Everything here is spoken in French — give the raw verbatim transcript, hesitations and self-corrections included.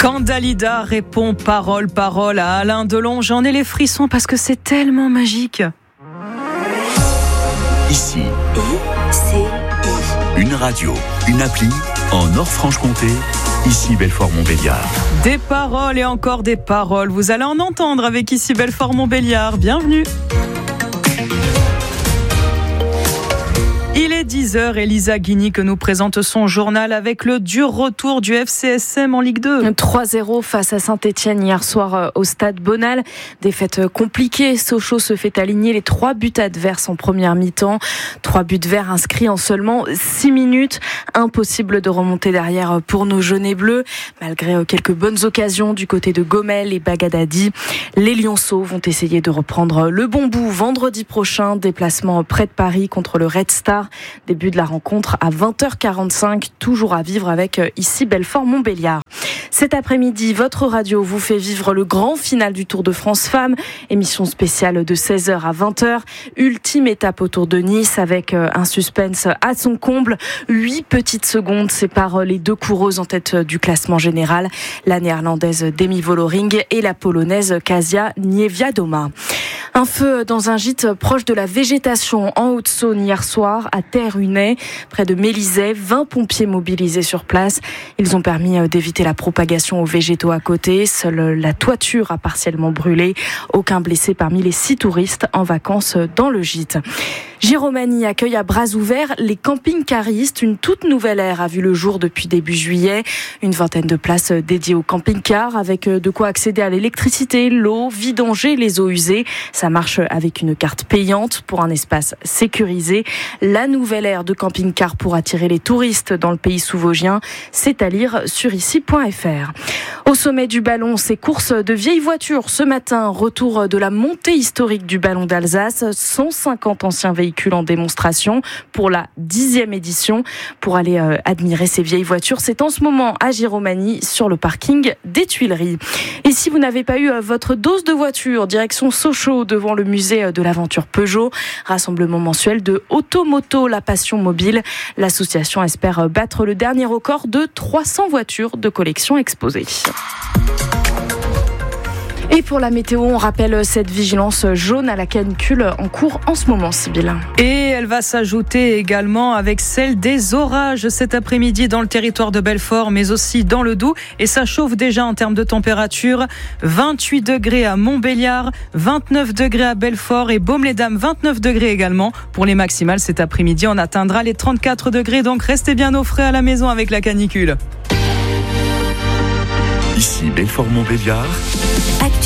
Quand Dalida répond parole, parole à Alain Delon, j'en ai les frissons parce que c'est tellement magique. Ici, I, C, I. Une radio, une appli, en Nord-Franche-Comté, ici Belfort-Montbéliard. Des paroles et encore des paroles, vous allez en entendre avec ici Belfort-Montbéliard. Bienvenue. Il est dix heures et Lisa Guigny que nous présente son journal avec le dur retour du F C S M en Ligue deux. trois zéro face à Saint-Etienne hier soir au stade Bonal. Défaite compliquée, Sochaux se fait aligner les trois buts adverses en première mi-temps. Trois buts verts inscrits en seulement six minutes. Impossible de remonter derrière pour nos jaunes et bleus. Malgré quelques bonnes occasions du côté de Gomel et Bagadadi, les Lionceaux vont essayer de reprendre le bon bout vendredi prochain. Déplacement près de Paris contre le Red Star. Début de la rencontre à vingt heures quarante-cinq, toujours à vivre avec ici Belfort-Montbéliard. Cet après-midi, votre radio vous fait vivre le grand final du Tour de France Femmes. Émission spéciale de seize heures à vingt heures. Ultime étape au Tour de Nice avec un suspense à son comble. Huit petites secondes séparent les deux coureuses en tête du classement général. La néerlandaise Demi Vollering et la polonaise Kasia Niewiadoma. Un feu dans un gîte proche de la végétation en Haute-Saône hier soir à Terre-Unay, près de Mélisay. vingt pompiers mobilisés sur place. Ils ont permis d'éviter la propagation aux végétaux à côté. Seule la toiture a partiellement brûlé. Aucun blessé parmi les six touristes en vacances dans le gîte. Giromagny accueille à bras ouverts les camping-caristes. Une toute nouvelle ère a vu le jour depuis début juillet. Une vingtaine de places dédiées aux camping-cars avec de quoi accéder à l'électricité, l'eau, vidanger les eaux usées. Ça marche avec une carte payante pour un espace sécurisé. La nouvelle ère de camping-car pour attirer les touristes dans le pays sous-vosgien, c'est à lire sur ici point f r. Au sommet du ballon, ces courses de vieilles voitures. Ce matin, retour de la montée historique du ballon d'Alsace. cent cinquante anciens véhicules en démonstration pour la dixième édition. Pour aller euh, admirer ces vieilles voitures, c'est en ce moment à Giromagny sur le parking des Tuileries. Et si vous n'avez pas eu euh, votre dose de voiture, direction Sochaux devant le musée de l'aventure Peugeot. Rassemblement mensuel de Automoto, la passion mobile. L'association espère battre le dernier record de trois cents voitures de collection exposées. Et pour la météo, on rappelle cette vigilance jaune à la canicule en cours en ce moment, Sybille. Et elle va s'ajouter également avec celle des orages cet après-midi dans le territoire de Belfort, mais aussi dans le Doubs. Et ça chauffe déjà en termes de température. vingt-huit degrés à Montbéliard, vingt-neuf degrés à Belfort et Baume-les-Dames, vingt-neuf degrés également. Pour les maximales cet après-midi, on atteindra les trente-quatre degrés. Donc restez bien au frais à la maison avec la canicule. Ici Belfort-Montbéliard.